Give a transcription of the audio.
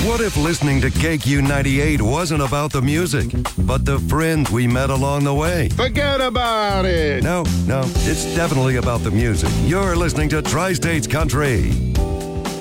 What if listening to KQ98 wasn't about the music, but the friends we met along the way? Forget about it. No, it's definitely about the music. You're listening to Tri-States Country.